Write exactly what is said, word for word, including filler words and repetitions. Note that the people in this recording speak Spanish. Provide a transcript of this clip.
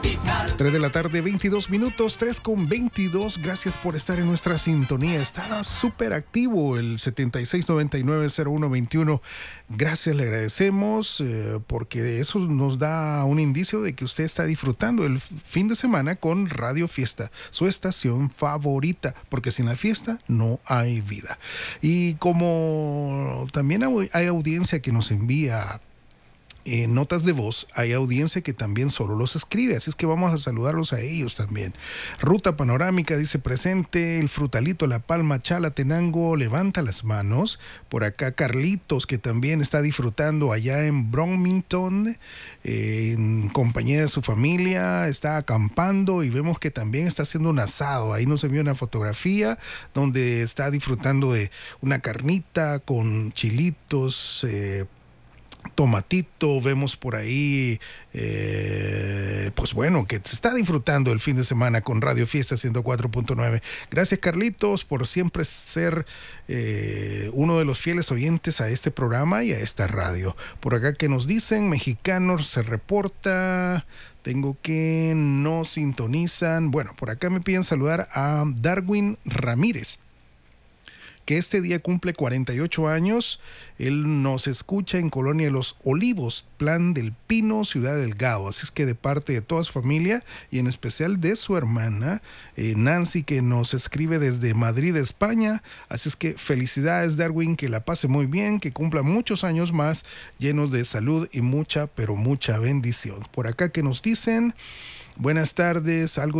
tres de la tarde, veintidós minutos, tres con veintidós. Gracias por estar en nuestra sintonía. Está súper activo el setenta y seis noventa y nueve cero uno veintiuno. Gracias, le agradecemos eh, porque eso nos da un indicio de que usted está disfrutando el fin de semana con Radio Fiesta, su estación favorita, porque sin la fiesta no hay vida. Y como también hay audiencia que nos envía Eh, notas de voz, hay audiencia que también solo los escribe, así es que vamos a saludarlos a ellos también. Ruta Panorámica dice presente, el Frutalito, La Palma, Chalatenango, levanta las manos. Por acá Carlitos, que también está disfrutando allá en Bromington, eh, en compañía de su familia, está acampando y vemos que también está haciendo un asado. Ahí nos envió una fotografía donde está disfrutando de una carnita con chilitos, eh, tomatito, vemos por ahí, eh, pues bueno, que se está disfrutando el fin de semana con Radio Fiesta ciento cuatro punto nueve. Gracias, Carlitos, por siempre ser eh, uno de los fieles oyentes a este programa y a esta radio. Por acá que nos dicen, mexicanos se reporta, tengo que no sintonizan. Bueno, por acá me piden saludar a Darwin Ramírez, que este día cumple cuarenta y ocho años. Él nos escucha en Colonia de los Olivos, Plan del Pino, Ciudad Delgado. Así es que de parte de toda su familia y en especial de su hermana, eh, Nancy, que nos escribe desde Madrid, España. Así es que felicidades, Darwin, que la pase muy bien, que cumpla muchos años más, llenos de salud y mucha, pero mucha bendición. Por acá que nos dicen, buenas tardes, algo